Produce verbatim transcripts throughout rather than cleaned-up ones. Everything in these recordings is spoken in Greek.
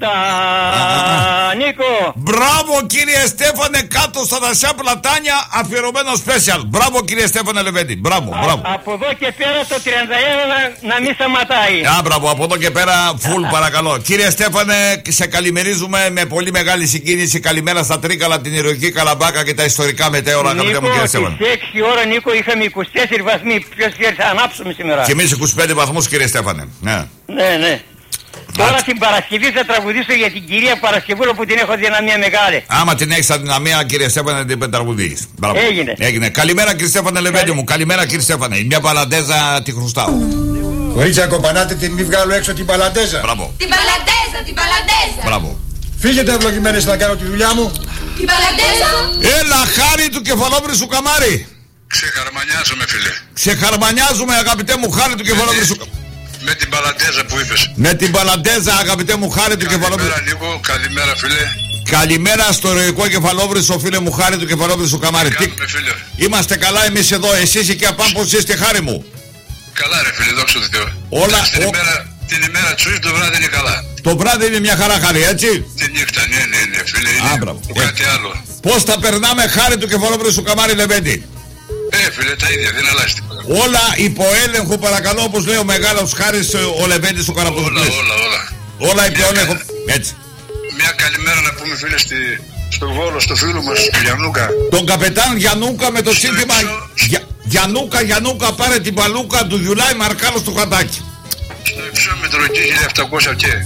Νίκο. Μπράβο κύριε Στέφανε, κάτω στα δασιά πλατάνια, αφιερωμένο special. Μπράβο κύριε Στέφανε Λεβέντη. Μπράβο, μπράβο. Α, από εδώ και πέρα το τριάντα ένα να μην σταματάει. Α, μπράβο, από εδώ και πέρα full παρακαλώ. Κύριε Στέφανε, σε καλημερίζουμε με πολύ μεγάλη συγκίνηση. Καλημέρα στα Τρίκαλα, την ηρωική Καλαμπάκα και τα ιστορικά μετέωρα, αγαπητέ μου κύριε Στέφανε. Στις έξι ώρα, Νίκο, είχαμε είκοσι τέσσερις βαθμοί. Ποιος θέλει να ανάψουμε σήμερα? Και εμείς είκοσι πέντε βαθμούς, κύριε Στέφανε. Ναι, ναι. ναι. Τώρα την Παρασκευή θα τραγουδήσω για την κυρία Παρασκευούλα που την έχω δυναμία μεγάλη. Άμα την έχεις αδυναμία, κύριε Στέφανε, την τραγουδείς. Έγινε. Έγινε. Καλημέρα κύριε Στέφανε Λεβέντη Καλη... μου. Καλημέρα κύριε Στέφανε. Μια παλαντέζα τη χρωστάω. Κορίτσια, κοπανάτε την, μη βγάλω έξω την παλαντέζα. Μπράβο. Την παλαντέζα, την παλαντέζα. Μπράβο. Φύγετε ευλογημένες να κάνω τη δουλειά μου. Την παλαντέζα. Έλα, χάρη του κεφαλόβρυσου καμάρι. Ξεχαρμανιάζομαι, φίλε. Ξεχαρμανιάζομαι, αγαπητέ μου, χάρη του κεφαλόβρυσου καμάρι. Με την παλαντέζα που είπες. Με την παλαντέζα, αγαπητέ μου, χάρη του κεφαλόβρυσου. Καλημέρα Νίκο, καλημέρα φίλε. Καλημέρα στο ηρωικό κεφαλόβρυσο, φίλε μου, χάρη του κεφαλόβρυσου καμάρι. Τι κάνουμε, φίλε? Είμαστε καλά εμείς εδώ, εσείς εκεί απάνω πως είστε, χάρη μου? Καλά ρε φίλε, δόξα τω Θεώ. Όλα την, ο... ημέρα, την ημέρα τσούсь, το βράδυ είναι καλά. Το βράδυ είναι μια χαρά, χάρη, έτσι. Τη νύχτα, ναι, ναι, ναι, φίλε, είναι Άμπρα, κάτι άλλο. Πώς θα περνάμε, χάρη του κεφαλόβρυσου καμάρι Λεβέντη? Ε, φίλε, τα ίδια, δεν αλλάζει τίποτα. Όλα υπό έλεγχο, παρακαλώ, όπως λέει ο μεγάλος Χάρης ο Λεβέντης ο Καραποδοκλής. Όλα, όλα, όλα. Όλα υπό έλεγχο, έτσι. Μια καλημέρα να πούμε, φίλε, στη, στο Βόλο, στο φίλο μας, του Γιαννούκα. Τον καπετάν Γιαννούκα με το Στο σύνθημα εξώ... Για, Γιαννούκα, Γιαννούκα, πάρε την παλούκα του Γιουλάι Μαρκάλο στο χατάκι. Στο υψόμετρο εκεί χίλια επτακόσια και.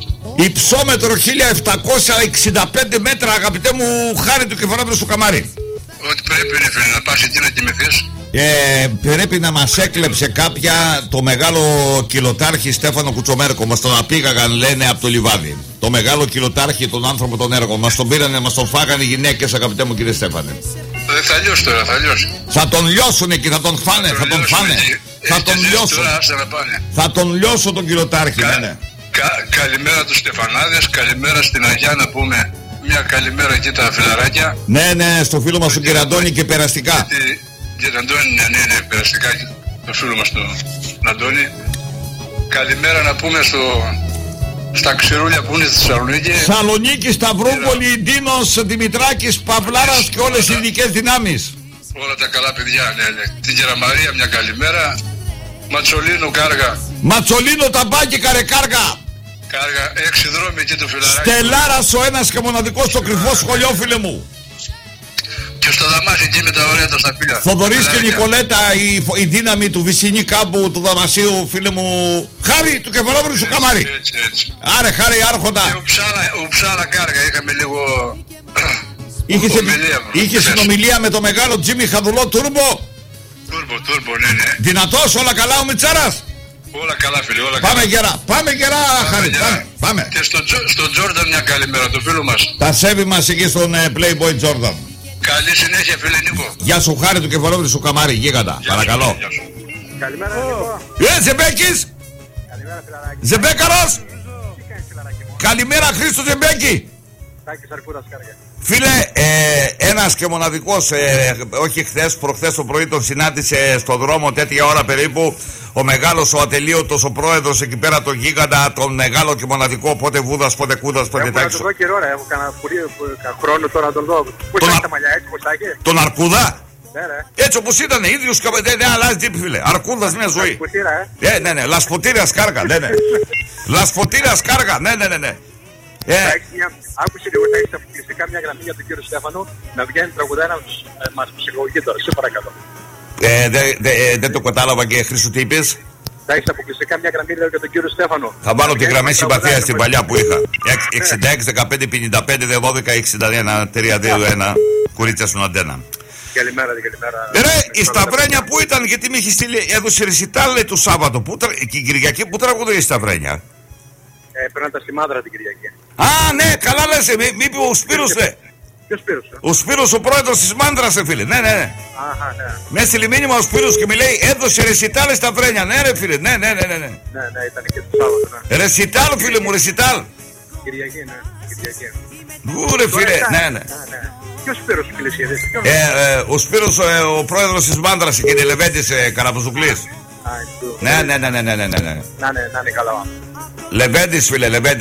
Υψόμετρο χίλια επτακόσια εξήντα πέντε μέτρα, αγαπητέ μου, χάρη του κεφαλόβρυσου καμάρι. Ότι πρέπει, ρε φίλε, να πας εκεί να κοιμηθείς. Ε, πρέπει να μας έκλεψε κάποια το μεγάλο κιλοτάρχη Στέφανο Κουτσομέρκο. Μας τον απήγαγαν, λένε, από το λιβάδι. Το μεγάλο κιλοτάρχη, τον άνθρωπο τον έργο. Μας τον πήρανε, μας τον φάγανε οι γυναίκες, αγαπητέ μου κύριε Στέφανε. Δεν θα λιώσει τώρα, θα λιώσει. Θα τον λιώσουν εκεί, θα τον φάνε, θα τον φάνε. Θα τον λιώσουν. Θα τον λιώσω τον κιλοτάρχη, ναι, ναι. Κα, καλημέρα τους Στεφανάδες, καλημέρα στην Αγιά να πούμε. Μια καλημέρα εκεί τα φιλαράκια. Ναι, ναι, στο φίλο μας τον κύριο Αντώνη και περαστικά. Για τον Αντώνη, ναι, ναι, ναι, περαστικά το φίλο μας τον Αντώνη. Καλημέρα να πούμε στο, στα ξηρούλια που είναι στη Θεσσαλονίκη. Σαλονίκη, Σταυρούπολη, Ντίνος, Δημητράκης, Παυλάρας και όλες οι ειδικές δυνάμεις. Όλα τα καλά παιδιά, ναι, ναι. Την Γεραμαρία μια καλημέρα. Ματσολίνο Κάργα. Ματσολίνο Ταμπάκι Καρεκάργα. Κάργα, έξι δρόμοι εκεί το φιλαράκι. Στελάρας ο ένας και μοναδικός στο κρυφό σχολείο, φίλε μου. Και στο Δαμάσι εκεί με τα ωραία τα σταπίλια. Θοδωρής και Νικολέτα, η, η δύναμη του Βυσσινή κάμπου του Δαμασίου, φίλε μου. Χάρη του κεφαλόβρυσου καμάρι. Έτσι, έτσι. Άρε, χάρη άρχοντα. Και ο Ψάλα, ο Ψάλα Κάργα, είχαμε λίγο. Είχε, είχε συνομιλία με το μεγάλο Τζίμι Χαδουλό Τούρμπο. Τούρμπο, τούρμπο, ναι, ναι. Δυνατός, όλα καλά ο Μιτσάρας. Όλα καλά, φίλε, όλα πάμε καλά. Γερά, πάμε γερά, Χάρη. Πάμε, πάμε. Και στον στο Τζόρνταν μια καλημέρα, το φίλο μας. Τα σέβη μας εκεί στον uh, Playboy Jordan. Καλή συνέχεια, φίλε Νίκο. Γεια σου, Χάρη του κεφαλόβρυσου καμάρι, γίγαντα. Γεια παρακαλώ. Σου, γεια σου. Καλημέρα, Νίκο. Ε, Ζεμπέκης. Καλημέρα, φιλαράκι. Ζεμπέκαρος. Καλημέρα, Χρήστο Ζεμπέκη. Τάκης Αρκούδας, Κάργα. Φίλε, ε, ένας και μοναδικός, ε, όχι χθες, προχθές το πρωί τον συνάντησε στο δρόμο τέτοια ώρα περίπου ο μεγάλος, ο ατελείωτος, ο πρόεδρος εκεί πέρα, τον γίγαντα, τον μεγάλο και μοναδικό, πότε Βούδας, πότε Κούδας, πότε Τάκης. Έχω να τον δω καιρό, ρε, έχω κανένα χρόνο τώρα να τον δω. Πώς έχει τα μαλλιά, έτσι, πώς θα έχει. Τον Αρκούδα. Ναι, ρε. Έτσι όπως ήταν, ίδιος και δεν αλλάζει τύπη, φίλε. Αρκούδας μια ζωή. Λασποτήρα, ε. Ε, ναι, ναι, Λασποτήρας Κάργα, ναι, ναι. Λασποτήρας Κάργα, ναι, ναι, ναι, ναι. Ε. Άκουσε λίγο, θα έχεις αποκλειστικά μια γραμμή για τον κύριο Στέφανο να βγαίνει τραγουδάει να ε, μας ψυχολογεί τώρα, σε παρακαλώ. Ε, δεν δε, ε, δε το κατάλαβα και Χρήστο τι είπες. Θα έχεις αποκλειστικά μια γραμμή λέω, για τον κύριο Στέφανο. Θα βάλω τη γραμμή συμπαθίας στην παλιά που είχα. εξήντα έξι δεκαπέντε πενήντα πέντε δώδεκα εξήντα ένα τρία δύο ένα. Κορίτσια στον αντένα. Καλημέρα, καλημέρα. Ρε, η Σταυρένια που ήταν, γιατί με έχει στείλει, έδωσε ρεσιτάλ το Σάββατο. Πού, και η Κυριακή που τραγουδάει η Σταυρένια. Ε, πρέπει να τα στη Μάδρα την Κυριακή. Α, ναι, καλά λες, μη, μη πει ο Σπύρος, ναι. Ποιος Σπύρος, ε? Ο Σπύρος, ο πρόεδρος της Μάντρας, ε, φίλε. Ναι, ναι, ναι. Αχα, ναι. Με έστειλε μήνυμα ο Σπύρος και μου λέει, έδωσε ρεσιτάλ στα Βρένια. Ναι, ρε, φίλε, ναι, ναι, ναι, ναι. Ναι, ναι, ήταν και το Σάββατο, ναι. Ρεσιτάλ, φίλε μου, ρεσιτάλ. Κυριακή, ναι, Κυριακή. Ού, ρε, φίλε, ναι, ναι. Ποιος Σπύρος, φίλε, εσύ, ε, ε, ο Σπύρος, ε, ο πρόεδρος της Μάντρας, και είναι Λεβέντης, ε, Καραπουζουκλής. Ναι, ναι, ναι, ναι, ναι, ναι, ναι, ναι. Να είναι καλά. Λεβέντης, φίλε, Λεβέντης.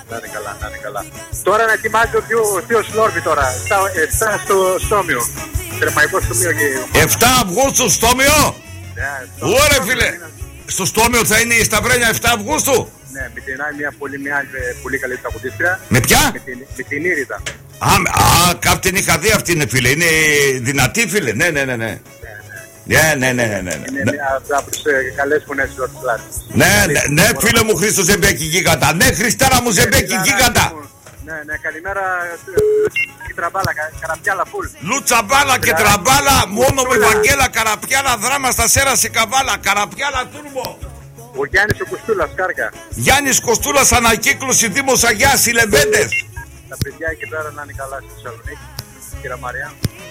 Να είναι καλά, να είναι καλά. Τώρα να ετοιμάζεται ο θείος Λόρβη τώρα. εφτά στο Στόμιο. Τρεμαϊκό Στόμιο και... εφτά Αυγούστου Στόμιο. Ναι, Ωραία φίλε. Στο Στόμιο θα είναι η Σταυρένια εφτά Αυγούστου. Ναι, με την μια πολύ, μια πολύ καλή τραγουδίστρια. Με ποια? Με την, με την Ήρυδα. Α, α, κάποιον είχα δει αυτή είναι φίλε. Είναι δυνατή φίλε. Ναι, ναι, ναι, ναι. Ναι, ναι, ναι, ναι, ναι. Είναι μια από τις καλές φωνές του Ορτισλάρης. Ναι, ναι, ναι, φίλε μου Χρήστο Ζεμπέκη γίγαντα. Ναι, Χριστάρα μου Ζεμπέκη γίγαντα. Ναι, ναι, καλημέρα. Και τραμπάλα, καραπιάλα φουλ. Λουτσαμπάλα και τραμπάλα. Μόνο με Βαγγέλα καραπιάλα δράμα στα σέρα σε καβάλα. Καραπιάλα τούρμπο. Ο Γιάννης ο Κοστούλας, Κάρκα. Γιάννης Κοστούλας, ανακύκλωση Δήμος Αγιάς, οι Λεβέντες. Τα παιδιά εκεί πέρα να είναι καλά στη Θεσσαλονίκη, κυρία Μαριά.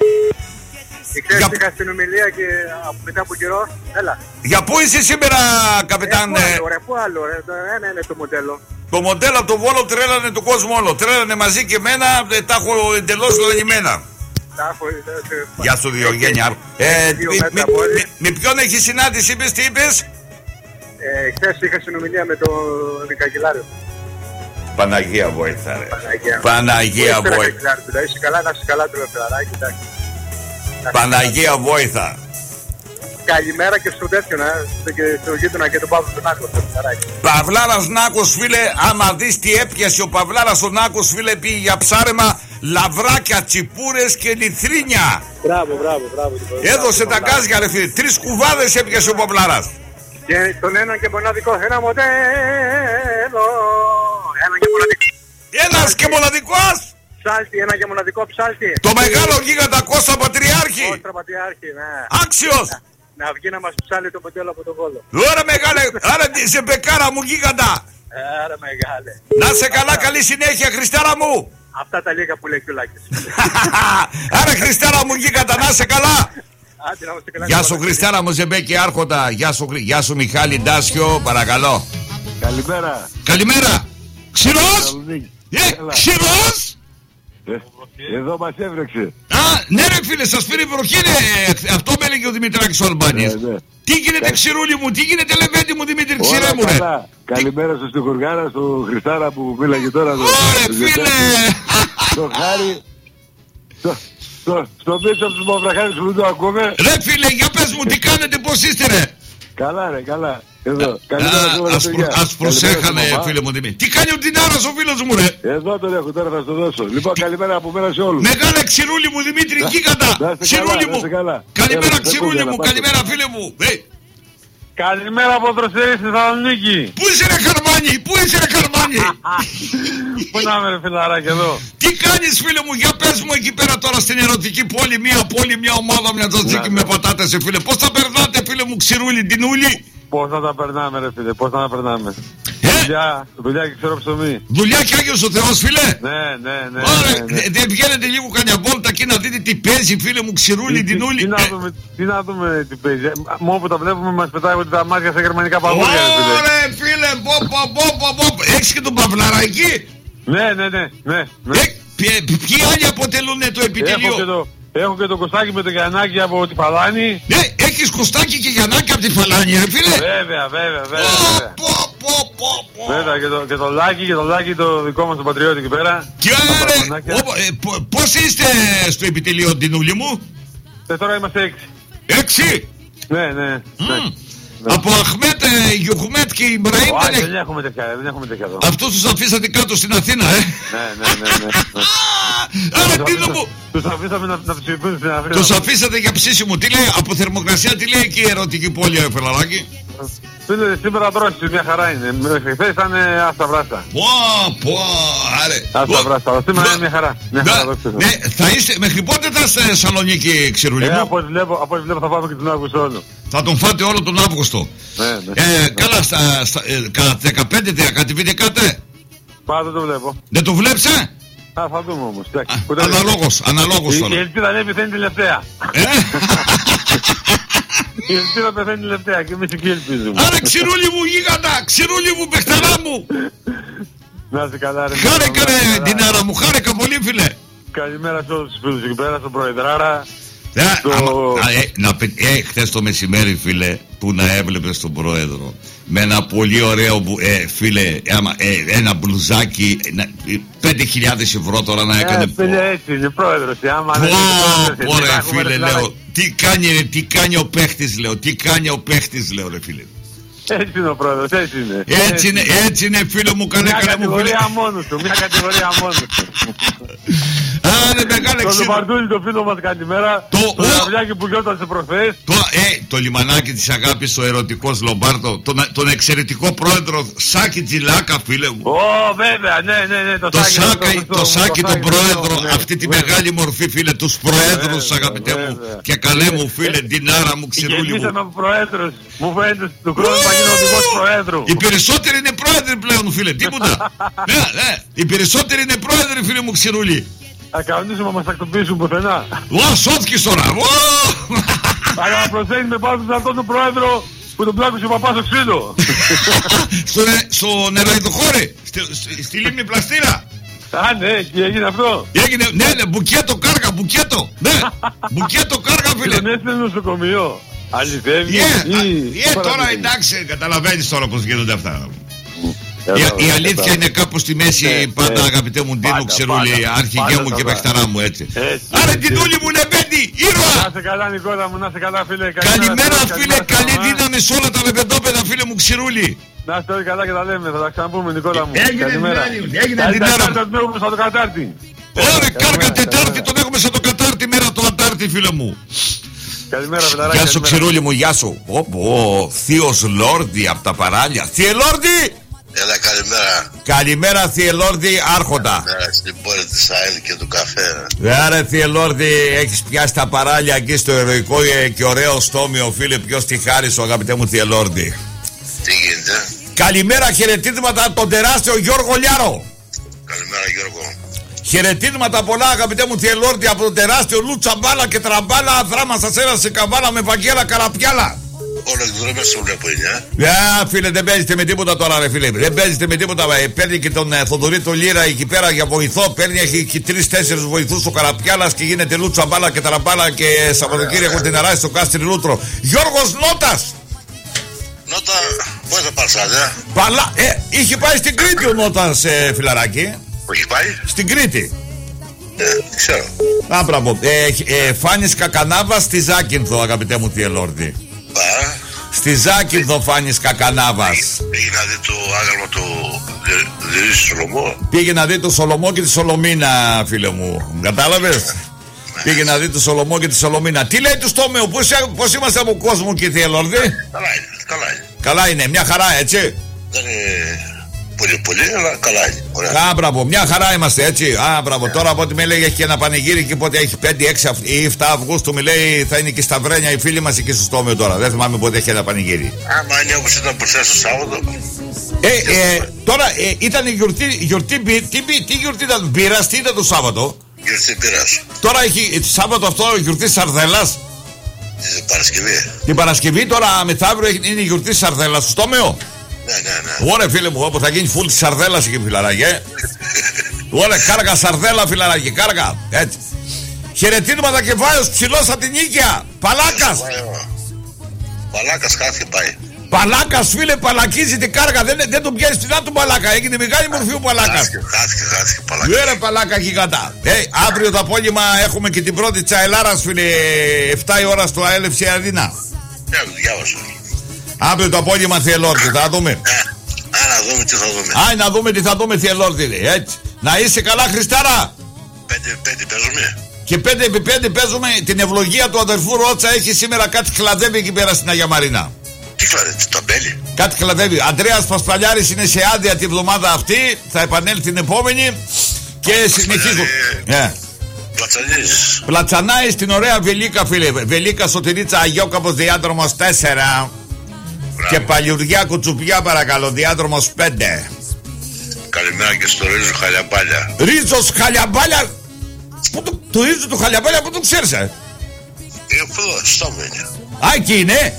Και ξέρεις, Για... είχα στην ομιλία και μετά από καιρό, έλα. Για πού είσαι σήμερα, καπετάν? Ε, πού άλλο, ρε, πού άλλο, ρε, ένα είναι το μοντέλο. Το μοντέλο από το Βόλο τρέλανε τον κόσμο όλο. Τρέλανε μαζί και εμένα, ε, τα έχω εντελώς λανιμένα. Τα έχω... Γεια σου Διογένεια. Ε, με ποιον έχει συνάντηση, είπες, τι είπες? Ε, χθες είχα συνομιλία με τον Μικαγγελάριο. Παναγία βοήθα ρε. Παναγία, Παναγία βοήθα. Είσαι καλά, να είσαι καλά το λεφταράκι, εντάξει. Παναγία βοήθα. Καλημέρα και στο τέτοιο, και στο γείτονα και τον Παύλο τον Νάκο. Παυλάρας Νάκος φίλε, άμα δεις τι έπιασε ο Παυλάρας ο Νάκος φίλε, πήγε για ψάρεμα λαβράκια, τσιπούρες και λιθρίνια. Μπράβο, μπράβο, μπράβο. Έδωσε τα γκάζια ρε φίλε, τρεις κουβάδες έπιασε ο Παυλάρας. Και τον έναν και μοναδικό, ένα μοντέλο. Ένα και μοναδικό. Ένας και μοναδικός. Ψάλτη, ένα και μοναδικό ψάλτη. Το μεγάλο γίγαντα Κώστα Πατριάρχη. Κώστα Πατριάρχη, ναι. Άξιος. Να βγει να μας ψάλει το μοντέλο από τον κόλο. Ωραία μεγάλε, άρα σε μπεκάρα μου γίγαντα. Άρα μεγάλε. Να σε καλά, καλή συνέχεια Χριστάρα μου. Αυτά τα λίγα που λέει και ο Λάκης. Άρα Χριστάρα μου γίγαντα, να σε καλά. Άντε, να είμαστε καλά. Γεια σου Χριστάρα μου Ζεμπέκη Άρχοντα. Γεια σου, γεια σου Μιχάλη Ντάσιο, παρακαλώ. Καλημέρα. Καλημέρα. Ξηρός. Ε, ξηρός. Ε, εδώ μας έβρεξε. Α, ναι ρε φίλε, σας πήρε βροχή ρε. Αυτό με έλεγε ο Δημητράκης ο Αλμπάνης. Ναι, ναι. Τι γίνεται Ξηρούλη μου, τι γίνεται Λεβέντη μου, Δημήτρη Ξηρέ μου ρε. Καλημέρα στο Στιχουργάρα, στο Χριστάρα που μίλαγε τώρα. Ωρε φίλε. Το χάρη. Στο πίσω από τους Μαυραχάρης που δεν το ακούμε. Ρε φίλε, για πες μου τι κάνετε, πώς είστε ρε. Καλά ρε, καλά. Εδώ, ας προσέχανε φίλε μου Δημήτρη. Τι κάνει ο Τινάρας ο φίλος μου ρε. Εδώ τον έχω, τώρα θα στο δώσω. Λοιπόν, καλημέρα από μένα σε όλους. Μεγάλε Ξηρούλη μου Δημήτρη γίγαντα. Ξηρούλη μου. Καλημέρα Ξηρούλη μου, καλημέρα φίλε μου. Καλημέρα από Δροσερή στη Θεσσαλονίκη. Πού είσαι ρε Καρμάνι, πού είσαι ρε Καρμάνι. Πού να είμαι ρε φιλαράκι εδώ. Τι κάνεις φίλε μου, για πες μου εκεί πέρα τώρα στην ερωτική πόλη. Μια πόλη, μια ομάδα, μια τζατζίκι με πατάτες φίλε. Πώς θα περνάτε φίλε μου Ξηρούλη την ούλη. Πώς θα τα περνάμε ρε φίλε, πώς θα τα περνάμε. Δουλειά, δουλειά και ξέρω ψωμί. Δουλειά και Άγιος ο Θεός φίλε. Ναι, ναι, ναι. Ωραία, δεν βγαίνετε λίγο κανένα βόλτα εκεί να δείτε τι παίζει φίλε μου Ξηρούλη την ούλη. Τι να δούμε, τι να δούμε τι παίζει. Μόνο που τα βλέπουμε μας πετάει ότι τα μάτια σε γερμανικά παγούλια. Ωραία φίλε, πω. Έχεις και τον Παυλάρα εκεί. Ναι, ναι, ναι, ναι. Ποιοι άλλοι αποτελούν το επιτελείο. Έχω και το Κωστάκι με το Γιαννάκι από τη Φαλάνη. Ναι, έχεις Κωστάκι και Γιαννάκι από τη Φαλάνη, ρε φίλε. Βέβαια, βέβαια, βέβαια. Πω, πω, πω, πω. Βέβαια, και το, και το Λάκι, και το Λάκι το δικό μας το πατριώτη εκεί πέρα. Και ρε, πώς είστε στο επιτελείο την ούλη μου. Ε, τώρα είμαστε έξι. Έξι. Ναι, ναι. Από Αχμέτ, Γιουχμέτ και Ιμπραήμ δεν, δεν έχουμε τέτοια, δεν έχουμε τέτοια εδώ. Αυτούς τους αφήσατε κάτω στην Αθήνα, ε. Ναι, ναι, ναι, ναι. Άρα τι να μου. Τους αφήσαμε να, να ψηφίσουν στην Αθήνα. Τους αφήσατε για ψήσιμο. Τι λέει, από θερμοκρασία τι λέει εκεί η ερωτική πόλη, ε, Φελαράκι. Φίλε, σήμερα δρόσεις, μια χαρά είναι. Χθες ήταν άστα βράστα. Πω, πω, άρε. Άστα βράστα, σήμερα είναι μια χαρά. Ναι, θα είστε, μέχρι πότε θα είστε Σαλονίκη, Ξηρούλη μου. Ε, από ό,τι βλέπω θα πάμε και τον Αύγουστο όλο. Θα τον φάτε όλο τον Αύγουστο. Ναι, ναι. Ε, καλά, στα, στα, ε, κατά δεκαπέντε διακατεβείτε κάτε. Πά, δεν το βλέπω. Δεν το βλέπεις, ε? Α, θα δούμε όμως. Αναλόγως, αναλόγως τώρα. Η ελπίδα λέει πεθαίνει τελευταία. Η ελπίδα πεθαίνει τελευταία και εμείς εκεί ελπίζουμε. Άρα Ξηρούλη μου γίγαντα, Ξηρούλη μου παιχταρά μου. Να είσαι καλά ρε. Χάρηκα ρε την άρα μου, χάρηκα πολύ φίλε. Καλημέρα σε όλους τους φίλους εκεί πέρα, στον Προεδράρα. Ε, ε, χθες το μεσημέρι, φίλε, που να έβλεπες τον πρόεδρο με ένα πολύ ωραίο ε, φίλε, άμα, ε, ένα μπλουζάκι πέντε χιλιάδες ευρώ τώρα να έκανε. Ε, φίλε, έτσι είναι πρόεδρος. Ωραία, φίλε, λέω. Τι κάνει, ρε, τι κάνει ο παίχτης, λέω. Τι κάνει ο παίχτης, λέω, ρε φίλε. Έτσι είναι ο πρόεδρος, έτσι είναι. Έτσι, έτσι είναι, έτσι είναι, φίλο μου, καλέ, καλέ μου. Μια κατηγορία μόνος του, μια κατηγορία μόνος του. Άρα, μεγάλε ξύλο. Το ξύλο. Λομπαρδούλη, το φίλο μας, καλημέρα. Το, το Λαβιάκι που λιόταν σε προχθές. Το, ε, το λιμανάκι της αγάπης, ο ερωτικός Λομπάρτο. Τον, τον εξαιρετικό πρόεδρο Σάκη Τζιλάκα, φίλε μου. Ω, βέβαια, ναι, ναι, ναι. Το, το Σάκη, Σάκη, το, το, το Σάκη τον πρόεδρο, ναι, αυτή τη βέβαια. μεγάλη μορφή, φίλε, τους προέδρους, αγαπητέ βέβαια. μου. Και καλέ μου, φίλε, την άρα μου, ξερούλη μου. Γεννήσαμε από προέδρους. Μου φαίνεται του χρόνου θα γίνει οδηγός προέδρου. Οι περισσότεροι είναι πρόεδροι πλέον, φίλε, τίποτα. Ναι, ναι, οι περισσότεροι είναι πρόεδροι, φίλε μου, ξερούλη. Θα κανονίσουμε να μας τακτοποιήσουν πουθενά. Ω, σώθηκες τώρα. Αλλά να προσέχουμε πάνω σε αυτόν τον πρόεδρο που τον πλάκωσε ο παπάς στο ξύλο. Στο νεραϊδοχώρη, στη λίμνη Πλαστήρα. Α, ναι, και έγινε αυτό. Έγινε, ναι, ναι, μπουκέτο κάργα, μπουκέτο. Ναι, μπουκέτο κάργα, φίλε. Τον έστειλε νοσοκομείο. Αληθεύει. Ε, τώρα εντάξει, καταλαβαίνεις τώρα πώς γίνονται αυτά. Η, η αλήθεια είναι κάπου στη μέση, ναι, πάντα, ναι, αγαπητέ μου Ντίνο, ξερούλη, αρχηγέ μου και παιχταρά μου, έτσι. Άρα την ούλη μου, Λεμπέντη, ήρωα! Να σε καλά, Νικόλα μου, να σε καλά, φίλε. Καλημέρα, φίλε, καλή δύναμη σε όλα τα λεπεντόπεδα, φίλε μου, ξερούλη. Να είστε όλοι καλά και τα λέμε, θα τα ξαναπούμε, Νικόλα μου. Έγινε την μέρα. Θα τον έχουμε σαν το Κατάρτη. Ωραία, κάρκα Τετάρτη, τον έχουμε σαν το Κατάρτη, μέρα το Αντάρτη, φίλε μου. Καλημέρα, φιλαράκια. Γεια σου, ξερούλη μου, γεια σου. Ω, θείος Λόρδι από τα παράλια. Θεία Λόρδι! Έλα, καλημέρα. Καλημέρα, Θεία Λόρδι, άρχοντα. Καλημέρα στην πόλη της ΑΕΛ και του καφέ. Άρα, Θεία Λόρδι, έχεις πιάσει τα παράλια εκεί στο ερωικό και ωραίο στόμιο, φίλε. Ποιος τη χάρισε, αγαπητέ μου, Θεία Λόρδι. Τι γίνεται? Καλημέρα, χαιρετίσματα τον τεράστιο Γιώργο Λιάρο. Καλημέρα, Γιώργο. Χαιρετίσματα πολλά, αγαπητέ μου, Θεία Λόρδι, από τον τεράστιο Λούτσα Μπάλα και Τραμπάλα. Δράμα σας έρασε καβάλα με Βαγγέλα Καραπιάλα. Όλο εκδρομές το βλέπω είναι. Για φίλε, δεν παίζετε με τίποτα τώρα, ρε φίλε. Δεν παίζετε με τίποτα. Παίρνει και τον ε, Θοδωρή το Λύρα εκεί πέρα για βοηθό. Παίρνει, έχει και τρεις-τέσσερις βοηθούς ο Καραπιάλας και γίνεται Λούτσα Μπάλα και Τραμπάλα και Σαββατοκύριακο την αράσει στο Κάστρι Λούτρο. Γιώργος Νότας. Νότα, πού θα πάρσατε? Παλά, ε, είχε πάει στην Κρήτη ο Νότας, ε, φιλαράκι. Που έχει πάει? Στην Κρήτη. Ε, ξέρω. Α, μπράβο. Ε, ε, Φάνης Κακανάβας στη Ζάκυνθο, αγαπητέ μου, Θεία Λόρδι. Παρά. Στη Ζάκυνθο Φάνης Κακανάβας. Πήγε να δει το άγαλμα του Διονύση Σολομό. Πήγε να δει το Σολομό και τη Σολομίνα, φίλε μου. Κατάλαβες? Ναι. Πήγε να δει το Σολομό και τη Σολομίνα. Τι λέει του Στόμεου, πώς, πώς είμαστε από κόσμο και Θεία Λόρδι? Καλά είναι, καλά είναι. Καλά είναι, μια χαρά, έτσι. Δεν είναι πολύ πολύ, αλλά καλά είναι. Ωραία. Α, μπράβο, μια χαρά είμαστε, έτσι. Α, μπράβο, yeah. Τώρα από ό,τι με λέει έχει και ένα πανηγύρι και πότε έχει πέντε, έξι ή επτά Αυγούστου, μου λέει θα είναι και στα Βρένια οι φίλοι μας εκεί στο Στόμιο τώρα. Δεν θυμάμαι πότε έχει ένα πανηγύρι. Άμα είναι όπως ήταν προχθές το Σάββατο. Ε, ε, τώρα ε, ήταν η γιορτή, γιορτή τι, τι, τι γιορτή ήταν, μπύρας, τι ήταν το Σάββατο? Γιορτή μπύρας. Τώρα έχει το Σάββατο αυτό γιορτή Σαρδέλας. Την Παρασκευή. Την Παρασκευή τώρα μεθαύριο είναι η γιορτή Σαρδέλας στο Στόμιο. Ναι, ναι, ναι. Ωραία, φίλε μου, όπου θα γίνει φουλ τη Σαρδέλα εκεί, φιλαράκι. Ε. Ωραία, κάργα Σαρδέλα, φιλαράκι, κάργα. Έτσι. Χαιρετίσματα και Βάιος ψηλός από την Νίκαια. Παλάκας. Παλάκας χάθηκε πάει. Παλάκας, φίλε, παλακίζει την κάργα. Δεν, δεν τον πιάνει στην άκρη του Παλάκα. Έγινε μεγάλη μορφή ο Παλάκας. Χάθηκε, χάθηκε, χάθηκε. Παλάκα. Ωραία, Παλάκα γιγαντά. Ε, αύριο το απόγευμα έχουμε και την πρώτη Τσαελάρας, φίλε, επτά η ώρα στο ΑΕΛΕΦΣΙ Αθήνα. Ναι, διάβασα. Αύριο το απόγευμα, Θεία Λόρδι, θα δούμε. Α, να δούμε τι θα δούμε. Α, να δούμε τι θα δούμε, Θεία Λόρδι, έτσι. Να είσαι καλά, Χριστάρα. Πέντε, πέντε παίζουμε. Και πέντε επί πέντε παίζουμε την ευλογία του αδερφού Ρότσα. Έχει σήμερα κάτι κλαδεύει εκεί πέρα στην Αγία Μαρίνα. Τι κλαδεύει, ταμπέλη. Κάτι κλαδεύει. Αντρέας Πασπαλιάρης είναι σε άδεια τη βδομάδα αυτή. Θα επανέλθει την επόμενη. Και συνεχίζουμε. Yeah. Πλατσανίζεις. Πλατσανάει στην ωραία Βελίκα, φίλε. Βελίκα Σωτηρίτσα Αγιόκαπος, διάδρομος τέσσερα. Και Παλιουργιά Κουτσουπιά, παρακαλώ, διάδρομος πέντε. Καλημέρα και στο Ρίζο Χαλιαμπάλια. Ρίζος Χαλιαμπάλια. Πού το, το Ρίζο του Χαλιαμπάλια, πού το ξέρεις, ε? Είναι αυτό, στο είναι. Α, εκεί είναι.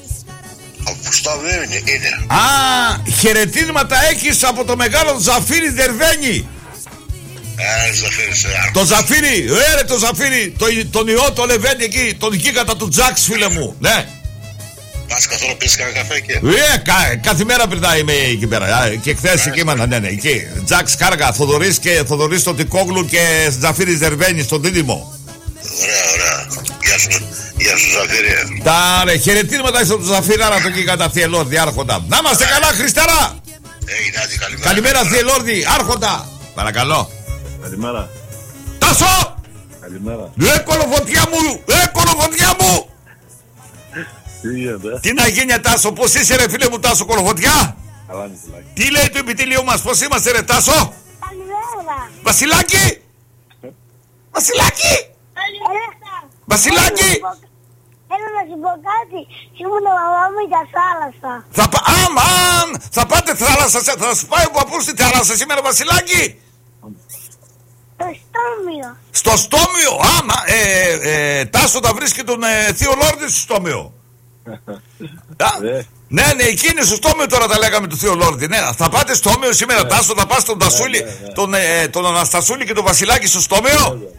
Από στο είναι, είναι. Α, χαιρετίσματα έχεις από το μεγάλο Ζαφύρι Δερβένη. Ε, Ζαφύρης, ε, Το Ζαφύρι, ε, ρε το Ζαφύρι, το, τον ιό το Λεβέντη εκεί, τον γίγαντα του Τζαξ, φίλε μου, ναι. Πας καθόλου πεις κανένα καφέ εκεί? Ε, κα, κάθε μέρα περνάει είμαι εκεί πέρα. Και χθες εκεί ήμουν, ναι, ναι, εκεί. Τζαξ Κάργα, Θοδωρής και Θοδωρής το Τικόγλου και Ζαφύρης Δερβένης στον Δίδυμο. Ωραία, ωραία. Γεια σου, γεια σου Ζαφύρι. Τα ρε, χαιρετίσματα στον Ζαφυράρα το γίγαντα Θιελόρδη, Άρχοντα. Να είμαστε καλά, Χριστάρα. Έγινε, άντε, καλημέρα. Καλημέρα, Θιελόρδη, Άρχοντα. Παρακαλώ. Καλημέρα. Τάσο! Καλημέρα. Ε, κολοφωτιά μου! Ε, κολοφωτιά μου! Τι γίνεται? Τι να γίνει, Τάσο, πώς είσαι ρε φίλε μου, Τάσο, κολοφωτιά? Καλά είναι, Βασιλάκη. Τι λέει το επιτελείο μας, πώς είμαστε ρε Τάσο? Καλημέρα. Βασιλάκη! Βασιλάκη! Βασιλάκη! Θέλω να σου πω κάτι. Ήμουν μαμά μου για θάλασσα. Θα πα... Αμάν! Θα πάτε θάλασσα, θα σου πάει ο παππούς στη θάλασσα σήμερα, Βασιλάκη! Το στόμιο. Στο στόμιο! Άμα! Ε, ε, Τάσο θα βρίσκει τον ε, Θείο Λόρδη στο στόμιο. Α, ναι, ναι, εκεί είναι στο στόμιο τώρα τα λέγαμε του Θείου Λόρδη. Ναι, θα πάτε στο στόμιο σήμερα, Τάσο, θα πας τον Τασούλη, τον, ε, τον Αναστασούλη και τον Βασιλάκη στο στόμιο.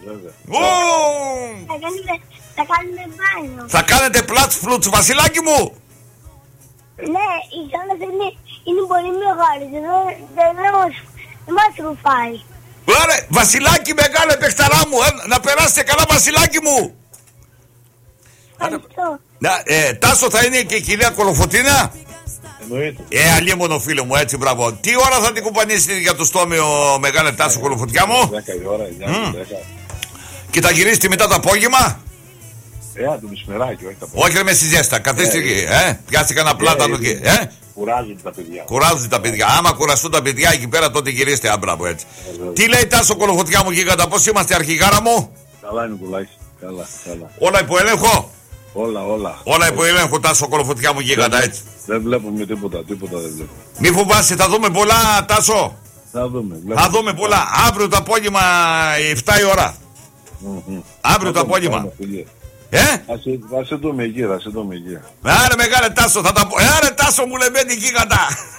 Θα κάνουμε, θα κάνουμε μπάνιο. Θα κάνετε πλάτς φλούτς, Βασιλάκη μου. Ναι, η θάλασσα είναι, είναι πολύ μεγάλη. Δεν, δεν, δεν μας, δεν μας ρουφάει. Ωραία, Βασιλάκη μεγάλε παιχταρά μου, ε, να περάσετε καλά, Βασιλάκη μου. Ευχαριστώ. Να, ε, Τάσο, θα είναι και η κυρία Κολοφωτίνα. Εννοείται. Ε, αλίμονο φίλε μου, έτσι, μπράβο. Τι ώρα θα την κουμπανίσετε για το στόμιο, μεγάλε Τάσο, Κολοφωτιά μου? δέκα η ώρα, εννιά, δέκα. Και θα γυρίσετε μετά το απόγευμα? Ε, άντε μεσημεράκι, όχι τα παιδιά. Όχι ρε με στη ζέστα, καθίστε εκεί, ε, πιάστε κανένα πλάτανο εκεί, ε. Κουράζουν τα παιδιά. Κουράζουν τα παιδιά. Άμα κουραστούν τα παιδιά εκεί πέρα, τότε γυρίστε, άμπραβο έτσι. Τι λέει Τάσο, Κολοφωτιά μου, γίγαντα, πώς είμαστε, αρχηγάρα μου? Καλά είναι, πουλάκι. Καλά, καλά. Όλα υπό έλεγχο. Όλα, όλα. Όλα υπό έλεγχο, Τάσο, Κολοφωτιά μου, γίγαντα, έτσι. Δεν βλέπουμε τίποτα, τίποτα δεν βλέπουμε. Μη φοβάσαι, θα δούμε πολλά, Τάσο. Θα δούμε. Θα δούμε πολλά. Αύριο το απόγευμα, εφτά η ώρα. Mm-hmm. Αύριο το απόγευμα. Ε? Θα σε, θα σε δούμε εκεί, θα σε δούμε εκεί. Άρε μεγάλε Τάσο, θα τα πω. Άρε Τάσο μου λεμένη γίγαντα.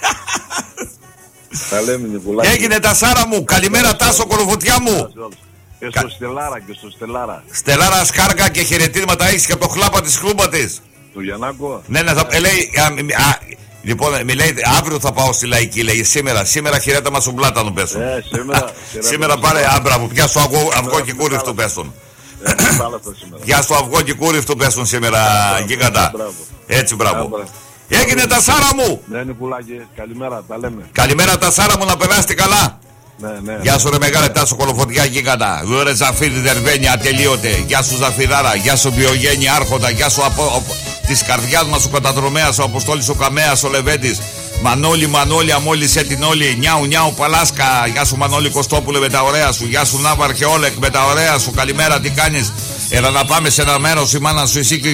Θα λέμε Νικολάκη. Έγινε τα σάρα μου. Καλημέρα Τάσο, Κολοφωτιά μου. Και στο Στελάρα και στο Στελάρα. Στελάρα σκάρκα και χαιρετίσματα έχεις και από το χλάπα της χλούμπα της. Το Γιαννάκο. Ναι, ναι, θα, ε, λέει, α, α, λοιπόν, μη λέει, αύριο θα πάω στη Λαϊκή, λέει, σήμερα, σήμερα χαιρέτα μας τον πλάτανο πέσουν. Ε, σήμερα. Σήμερα πάρε άμπρα μου, πιάσου αυγό, αυγό και κούριφτο πέσουν. Γεια στο αυγό και κούριφτο πέσουν σήμερα, γίγαντα. Έτσι, μπράβο. Έγινε τα σάρα μου. Ναι, Νικολάκη, καλημέρα, τα λέμε. Καλημέρα τα σάρα μου, να περάσετε καλά. Ναι, ναι. Γεια σου ρε μεγάλε Τάσο, Κολοφωτιά γίγαντα. Ρε Ζαφύρι Δερβένη, ατελείωτε. Γεια σου Ζαφυράρα, γεια σου Βιογέννη Άρχοντα. Γεια σου από, από, της καρδιάς μας ο καταδρομέας, ο Αποστόλης ο Καμέας, ο Λεβέντης. Μανώλη, Μανώλη, αμόλυσε την όλη. Νιάου, νιάου, Παλάσκα. Γεια σου Μανώλη Κωστόπουλε με τα ωραία σου. Γεια σου Ναύαρχε Όλεκ με τα ωραία σου. Καλημέρα, τι κάνεις? Έλα να πάμε σε ένα μέρος, η μάνα σου, εσύ και